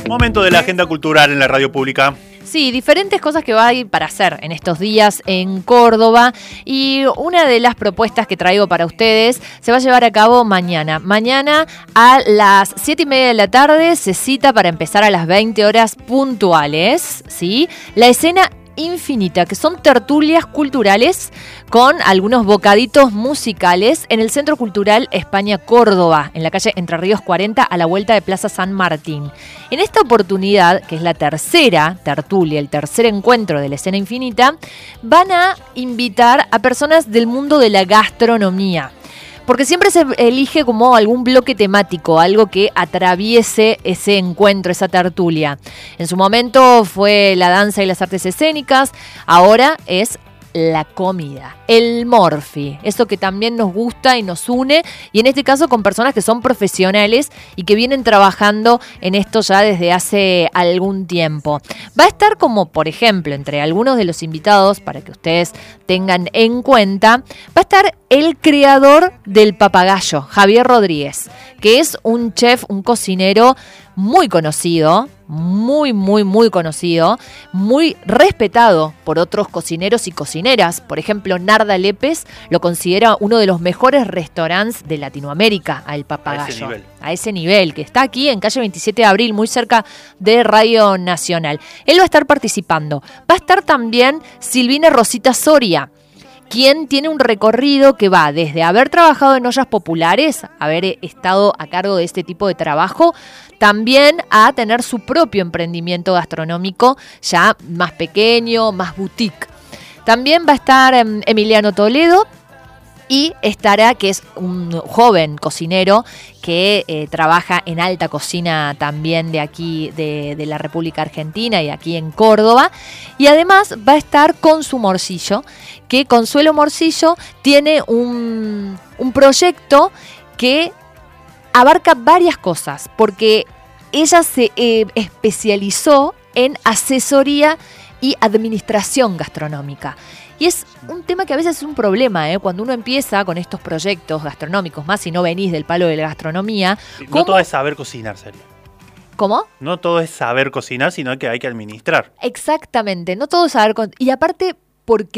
Momento de la agenda cultural en la radio pública. Sí, diferentes cosas que va a ir para hacer en estos días en Córdoba, y una de las propuestas que traigo para ustedes se va a llevar a cabo mañana. Mañana a las 7:30 de la tarde se cita para empezar a las 20 horas puntuales, ¿sí? La escena Infinita, que son tertulias culturales con algunos bocaditos musicales en el Centro Cultural España Córdoba, en la calle Entre Ríos 40, a la vuelta de Plaza San Martín. En esta oportunidad, que es la tercera tertulia, el tercer encuentro de la escena Infinita, van a invitar a personas del mundo de la gastronomía. Porque siempre se elige como algún bloque temático, algo que atraviese ese encuentro, esa tertulia. En su momento fue la danza y las artes escénicas, ahora es la comida, el morfi, eso que también nos gusta y nos une, y en este caso con personas que son profesionales y que vienen trabajando en esto ya desde hace algún tiempo. Va a estar como, por ejemplo, entre algunos de los invitados, para que ustedes tengan en cuenta, va a estar el creador del papagayo, Javier Rodríguez, que es un chef, un cocinero muy conocido, muy conocido, muy respetado por otros cocineros y cocineras. Por ejemplo, Narda Lépez lo considera uno de los mejores restaurantes de Latinoamérica, al papagayo. A ese nivel, que está aquí en calle 27 de Abril, muy cerca de Radio Nacional. Él va a estar participando. Va a estar también Silvina Rosita Soria, quien tiene un recorrido que va desde haber trabajado en ollas populares, haber estado a cargo de este tipo de trabajo, también a tener su propio emprendimiento gastronómico, ya más pequeño, más boutique. También va a estar Emiliano Toledo, y estará, que es un joven cocinero que trabaja en alta cocina también de aquí, de la República Argentina y aquí en Córdoba. Y además va a estar Consu Morcillo, que Consuelo Morcillo tiene un proyecto que abarca varias cosas, porque ella se especializó en asesoría y administración gastronómica. Y es un tema que a veces es un problema, cuando uno empieza con estos proyectos gastronómicos, más si no venís del palo de la gastronomía. No todo es saber cocinar, serio. ¿Cómo? No todo es saber cocinar, sino que hay que administrar. Exactamente, no todo es saber cocinar. Y aparte, porque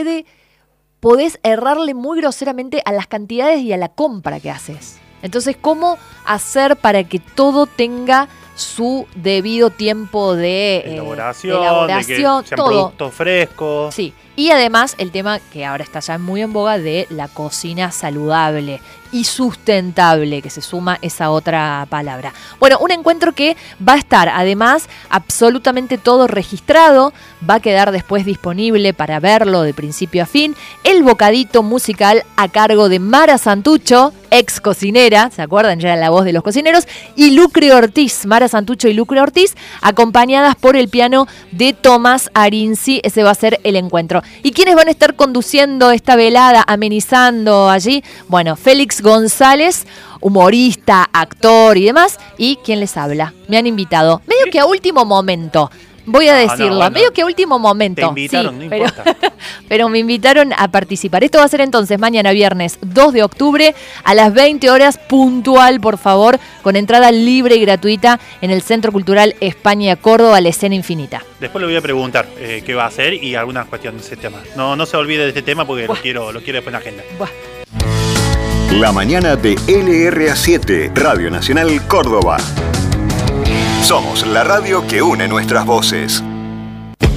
podés errarle muy groseramente a las cantidades y a la compra que haces. Entonces, ¿cómo hacer para que todo tenga su debido tiempo de elaboración, de que sean todo, productos frescos? Sí, y además el tema que ahora está ya muy en boga de la cocina saludable y sustentable, que se suma esa otra palabra. Bueno, un encuentro que va a estar además absolutamente todo registrado, va a quedar después disponible para verlo de principio a fin. El bocadito musical a cargo de Mara Santucho, ex cocinera, ¿se acuerdan? Ya era la voz de los cocineros, y Lucre Ortiz, Mara Santucho y Lucre Ortiz, acompañadas por el piano de Tomás Arinzi. Ese va a ser el encuentro. ¿Y quiénes van a estar conduciendo esta velada, amenizando allí? Bueno, Félix González, humorista, actor y demás, y ¿quién les habla? Me han invitado, medio que a último momento, voy a decirlo, medio que a último momento. Te invitaron, sí, no importa. Pero me invitaron a participar. Esto va a ser entonces mañana viernes 2 de octubre a las 20 horas puntual, por favor, con entrada libre y gratuita en el Centro Cultural España Córdoba, la escena Infinita. Después le voy a preguntar qué va a hacer y algunas cuestiones de ese tema. No se olvide de este tema porque lo quiero después en la agenda. La mañana de LRA7, Radio Nacional Córdoba. Somos la radio que une nuestras voces.